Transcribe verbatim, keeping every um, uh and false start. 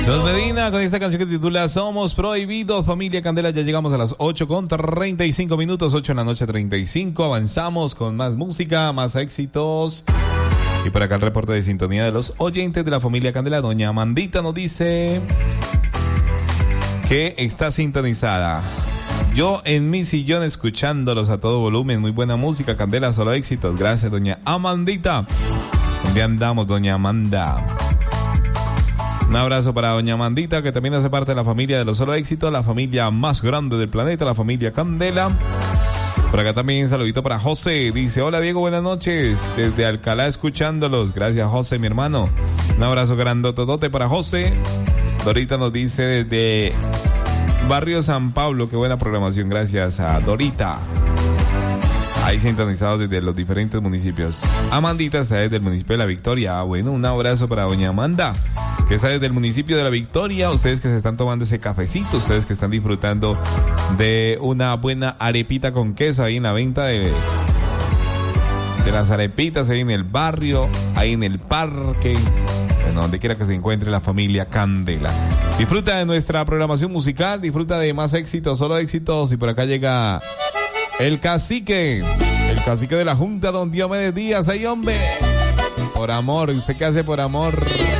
Los Medina con esta canción que titula Somos Prohibidos. Familia Candela, ya llegamos a las ocho con treinta y cinco minutos, ocho de la noche treinta y cinco. Avanzamos con más música, más éxitos. Y por acá el reporte de sintonía de los oyentes de la familia Candela. Doña Amandita nos dice que está sintonizada. Yo en mi sillón escuchándolos a todo volumen. Muy buena música, Candela, solo éxitos. Gracias, doña Amandita. ¿Dónde andamos, doña Amanda? Un abrazo para doña Amandita, que también hace parte de la familia de los solo éxitos, la familia más grande del planeta, la familia Candela. Por acá también un saludito para José. Dice, hola Diego, buenas noches. Desde Alcalá escuchándolos. Gracias, José, mi hermano. Un abrazo grandototote para José. Dorita nos dice desde Barrio San Pablo. Qué buena programación. Gracias a Dorita. Ahí sintonizados desde los diferentes municipios. Amandita está desde el municipio de La Victoria. Ah, bueno, un abrazo para doña Amanda, que está desde el municipio de La Victoria. Ustedes que se están tomando ese cafecito, ustedes que están disfrutando de una buena arepita con queso ahí en la venta de, de las arepitas ahí en el barrio, ahí en el parque, bueno, donde quiera que se encuentre la familia Candela. Disfruta de nuestra programación musical, disfruta de más éxitos, solo éxitos. Y por acá llega el cacique, el cacique de la Junta, don Diomedes Díaz. Ahí, hombre, por amor. ¿Usted qué hace por amor?